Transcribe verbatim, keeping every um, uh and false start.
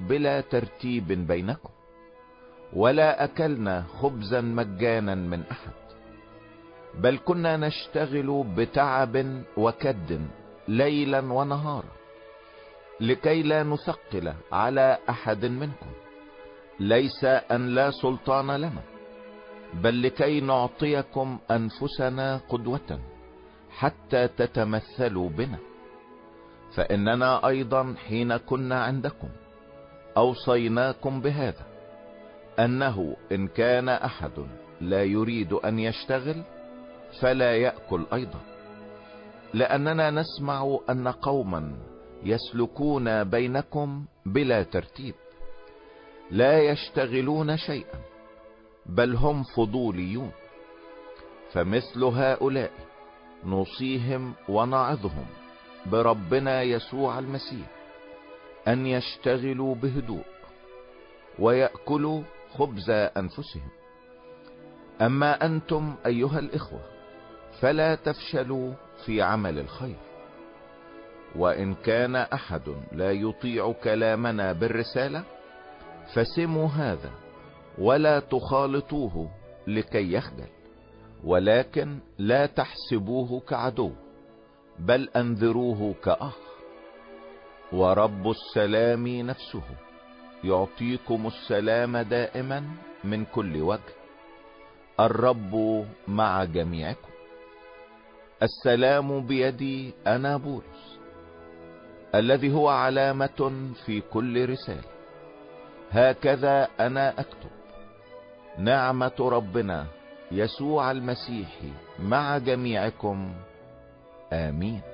بلا ترتيب بينكم، ولا اكلنا خبزا مجانا من احد، بل كنا نشتغل بتعب وكد ليلا ونهارا، لكي لا نثقل على احد منكم، ليس ان لا سلطان لنا، بل لكي نعطيكم انفسنا قدوة حتى تتمثلوا بنا. فاننا ايضا حين كنا عندكم اوصيناكم بهذا، انه ان كان احد لا يريد ان يشتغل فلا يأكل ايضا، لاننا نسمع ان قوما يسلكون بينكم بلا ترتيب، لا يشتغلون شيئا، بل هم فضوليون. فمثل هؤلاء نوصيهم ونعظهم بربنا يسوع المسيح ان يشتغلوا بهدوء ويأكلوا خبز انفسهم. اما انتم ايها الاخوة فلا تفشلوا في عمل الخير. وان كان احد لا يطيع كلامنا بالرسالة فسموا هذا ولا تخالطوه لكي يخجل، ولكن لا تحسبوه كعدو، بل انذروه كأخ. ورب السلام نفسه يعطيكم السلام دائما من كل وجه. الرب مع جميعكم. السلام بيدي انا بولس، الذي هو علامة في كل رسالة. هكذا انا اكتب. نعمة ربنا يسوع المسيح مع جميعكم. آمين.